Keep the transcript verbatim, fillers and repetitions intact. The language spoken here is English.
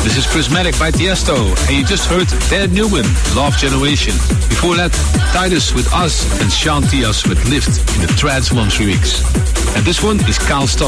This is Prismatic by Tiesto, and you just heard their new one, Love Generation. Before that, Titus with Us and Sean Tias with Lift in the Trance Ones remix. And this one is Carl Stoy.